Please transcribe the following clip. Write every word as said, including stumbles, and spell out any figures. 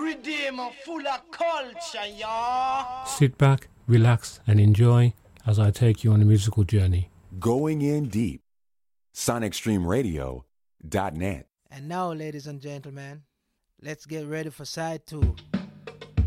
rhythm full of culture, yeah. Sit back, relax, and enjoy as I take you on a musical journey. Going in deep. Sonic Stream Radio dot net. And now, ladies and gentlemen, let's get ready for side two.